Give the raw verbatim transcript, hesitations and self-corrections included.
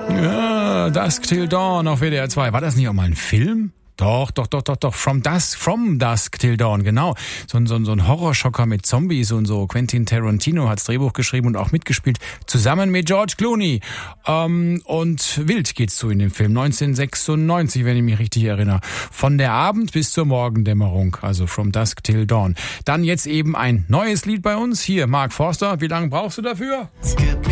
Ja, Dusk Till Dawn auf W D R zwei. War das nicht auch mal ein Film? Doch, doch, doch, doch, doch. From Dusk, From Dusk Till Dawn, genau. So ein, so ein, so ein Horrorschocker mit Zombies und so. Quentin Tarantino hat's Drehbuch geschrieben und auch mitgespielt. Zusammen mit George Clooney. Ähm, und wild geht's zu in dem Film. neunzehnhundertsechsundneunzig, wenn ich mich richtig erinnere. Von der Abend bis zur Morgendämmerung. Also From Dusk Till Dawn. Dann jetzt eben ein neues Lied bei uns. Hier, Mark Forster. Wie lange brauchst du dafür?